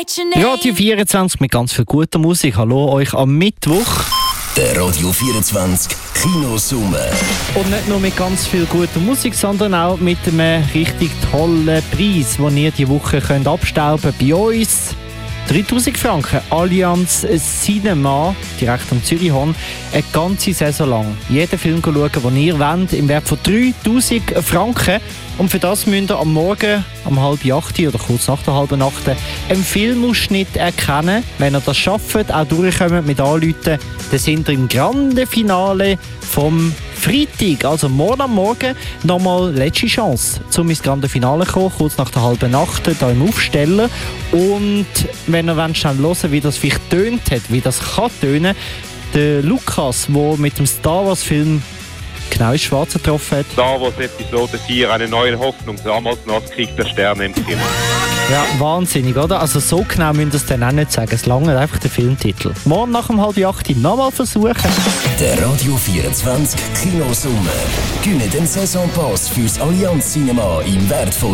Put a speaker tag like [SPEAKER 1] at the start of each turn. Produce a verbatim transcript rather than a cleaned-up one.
[SPEAKER 1] Radio vierundzwanzig mit ganz viel guter Musik. Hallo euch am Mittwoch.
[SPEAKER 2] Der Radio vierundzwanzig Kinosummer.
[SPEAKER 1] Und nicht nur mit ganz viel guter Musik, sondern auch mit einem richtig tollen Preis, den ihr diese Woche könnt abstauben bei uns. dreitausend Franken, Allianz Cinema, direkt am Zürichhorn, eine ganze Saison lang. Jeden Film schauen, den ihr wollt, im Wert von dreitausend Franken. Und für das müsst ihr am Morgen, um halb acht oder kurz nach der halben acht, einen Filmausschnitt erkennen. Wenn ihr das schafft, auch durchkommt mit Anrufen, dann sind wir im grande Finale vom Freitag, also morgen am Morgen, nochmal letzte Chance, um ins grande Finale zu kommen, kurz nach der halben Nacht, hier im Aufsteller. Und wenn ihr wollt, schnell hören, wie das vielleicht tönt hat, wie das kann tönen, der Lukas, der mit dem Star Wars Film genau ins Schwarze getroffen hat.
[SPEAKER 3] Star Wars Episode vier, eine neue Hoffnung, damals noch als Krieg der Sterne im Kino.
[SPEAKER 1] Ja, wahnsinnig, oder? Also so genau müsst ihr es dann auch nicht sagen. Es langt einfach der Filmtitel. Morgen nach um halb acht nochmal versuchen.
[SPEAKER 2] Der Radio vierundzwanzig Kinosummer. Gewinne den Saisonpass fürs Allianz Cinema im Wert von